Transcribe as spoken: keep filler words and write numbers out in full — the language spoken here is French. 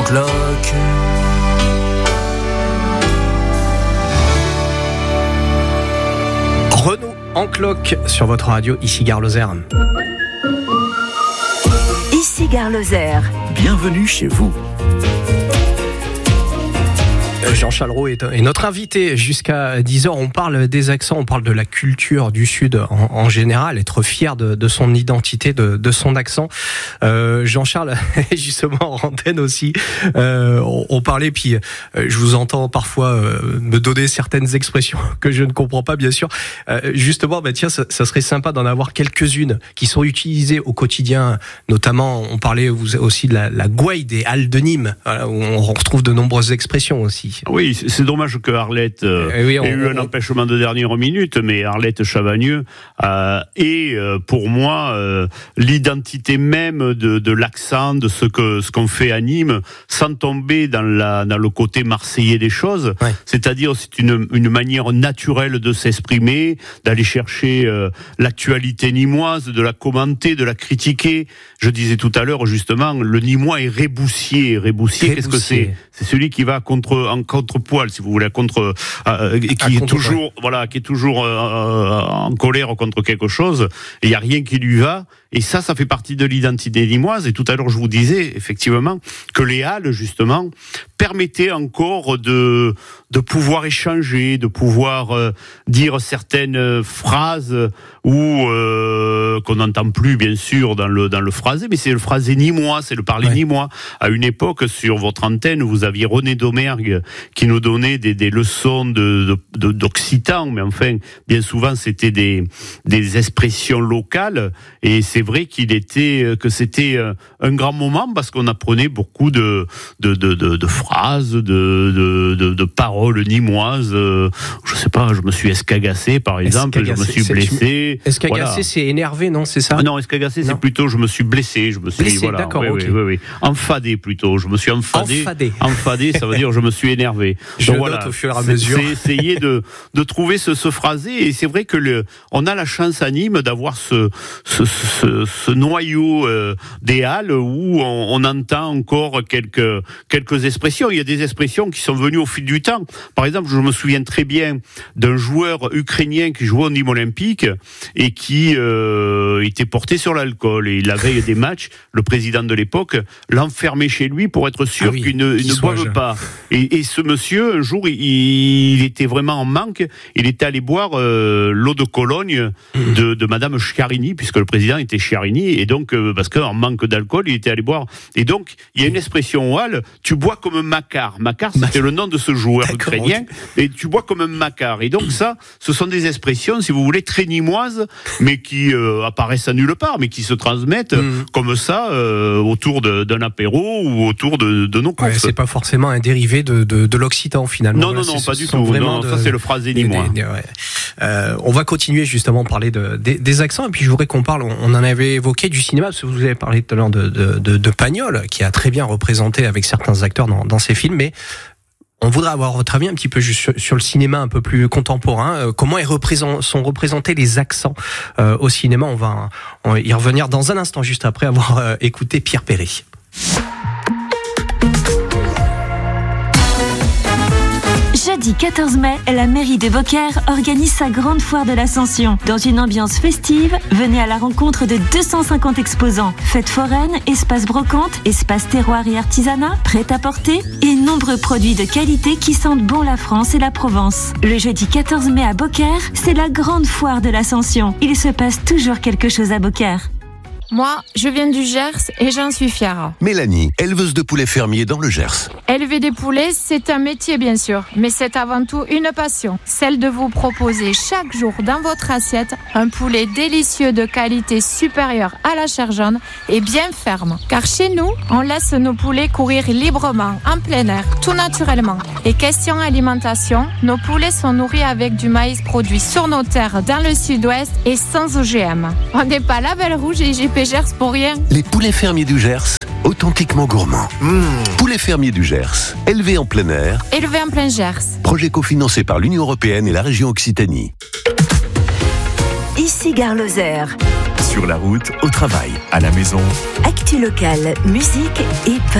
cloque. Renaud en cloque sur votre radio, ici Gare Lozère. Ici Gare Lozère. Bienvenue chez vous. Jean Challeroux est, est notre invité jusqu'à dix heures. On parle des accents, on parle de la culture du Sud en, en général, être fier de, de son identité, de, de son accent. Euh, Jean-Charles, justement en antenne aussi, euh, on, on parlait, puis euh, je vous entends parfois euh, me donner certaines expressions que je ne comprends pas, bien sûr. Euh, justement, bah, tiens, ça, ça serait sympa d'en avoir quelques-unes qui sont utilisées au quotidien, notamment, on parlait aussi de la, la gouaille des Halles de Nîmes, voilà, où on retrouve de nombreuses expressions aussi. Oui, c'est dommage que Arlette euh, eh oui, on, ait eu un on... empêchement de dernière minute, mais Arlette Chavagneux euh, est euh, pour moi euh, l'identité même de, de l'accent, de ce que ce qu'on fait à Nîmes, sans tomber dans la dans le côté marseillais des choses. Ouais. C'est-à-dire, c'est une une manière naturelle de s'exprimer, d'aller chercher euh, l'actualité nîmoise, de la commenter, de la critiquer. Je disais tout à l'heure justement, le Nîmois est réboussier. Réboussier, qu'est-ce que c'est ? C'est celui qui va contre en contre-poil, si vous voulez, contre euh, qui à est contre toujours, ouais. voilà, qui est toujours euh, en colère contre quelque chose. Et il y a rien qui lui va. Et ça, ça fait partie de l'identité nîmoise. Et tout à l'heure, je vous disais effectivement que les halles, justement, permettaient encore de de pouvoir échanger, de pouvoir euh, dire certaines phrases ou euh, qu'on n'entend plus, bien sûr, dans le dans le phrasé, mais c'est le phrasé nîmois, c'est le parler ouais. nîmois. À une époque, sur votre antenne, vous aviez René Domergue qui nous donnait des, des leçons de, de, d'occitan, mais enfin, bien souvent, c'était des des expressions locales. Et c'est vrai qu'il était que c'était un grand moment parce qu'on apprenait beaucoup de de de de, de phrases, de, de de de paroles nîmoises. Je sais pas, je me suis escagassé, par exemple, escagassé, je me suis blessé. Tu... Escagassé, voilà. C'est énervé, non, c'est ça ? Non, escagassé, non. C'est plutôt, je me suis blessé, je me suis, blessé, voilà, d'accord, oui, ok. oui, oui, oui. Enfadé plutôt, je me suis enfadé. Enfadé. Enfadé, ça veut dire je me suis énervé. Je Donc, le voilà, note au fur et à mesure. C'est essayer de de trouver ce, ce phrasé, et c'est vrai que le, on a la chance à Nîmes d'avoir ce ce, ce, ce noyau euh, des halles où on, on entend encore quelques quelques expressions. Il y a des expressions qui sont venues au fil du temps. Par exemple, je me souviens très bien d'un joueur ukrainien qui jouait au Nîmes Olympique et qui euh, était porté sur l'alcool. Et la veille des matchs, le président de l'époque l'enfermait chez lui pour être sûr ah oui, qu'il ne, qu'il ne boive pas. Et, et ce monsieur, un jour, il, il était vraiment en manque. Il était allé boire euh, l'eau de Cologne mmh. de, de Madame Chiarini, puisque le président était Chiarini, et donc euh, parce qu'en manque d'alcool, il était allé boire. Et donc, il y a une expression au Hall, tu bois comme un macquart. Macquart, c'était le nom de ce joueur D'accord, ukrainien. Okay. Et tu bois comme un macquart. Et donc ça, ce sont des expressions, si vous voulez, très nîmoises, mais qui euh, apparaissent à nulle part, mais qui se transmettent mmh. comme ça euh, autour de, d'un apéro ou autour de, de nos courses. Ouais, c'est pas forcément un dérivé de, de, de l'occitan finalement. Non, non, non, pas du tout. Non, de, ça, c'est le phrasé nîmois. Des, des, ouais. euh, on va continuer justement à parler de, des, des accents, et puis je voudrais qu'on parle, on, on en avait évoqué du cinéma, parce que vous avez parlé tout à l'heure de, de, de, de Pagnol, qui a très bien représenté avec certains acteurs dans, dans ses films, mais on voudrait avoir votre avis un petit peu juste sur, sur le cinéma un peu plus contemporain. Euh, comment est représent, sont représentés les accents euh, au cinéma ? On va, on va y revenir dans un instant, juste après avoir euh, écouté Pierre Perret. Jeudi quatorze mai, la mairie de Beaucaire organise sa grande foire de l'Ascension. Dans une ambiance festive, venez à la rencontre de deux cent cinquante exposants. Fêtes foraines, espace brocante, espace terroir et artisanat, prêt-à-porter et nombreux produits de qualité qui sentent bon la France et la Provence. Le jeudi quatorze mai à Beaucaire, c'est la grande foire de l'Ascension. Il se passe toujours quelque chose à Beaucaire. Moi, je viens du Gers et j'en suis fière. Mélanie, éleveuse de poulets fermiers dans le Gers. Élever des poulets, c'est un métier bien sûr, mais c'est avant tout une passion. Celle de vous proposer chaque jour dans votre assiette un poulet délicieux de qualité supérieure à la chair jaune et bien ferme. Car chez nous, on laisse nos poulets courir librement, en plein air, tout naturellement. Et question alimentation, nos poulets sont nourris avec du maïs produit sur nos terres dans le sud-ouest et sans O G M. On n'est pas label rouge et G P Gers pour rien. Les poulets fermiers du Gers, authentiquement gourmands. Mmh. Poulets fermiers du Gers, élevés en plein air. Élevés en plein Gers. Projet cofinancé par l'Union européenne et la région Occitanie. Ici Gare Lozère. Sur la route, au travail, à la maison. Actu locale, musique et